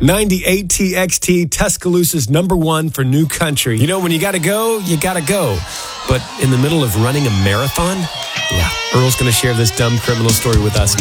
98 TXT, Tuscaloosa's #1 for new country. You know, when you got to go, you got to go. But in the middle of running a marathon? Yeah, Earl's going to share this dumb criminal story with us next.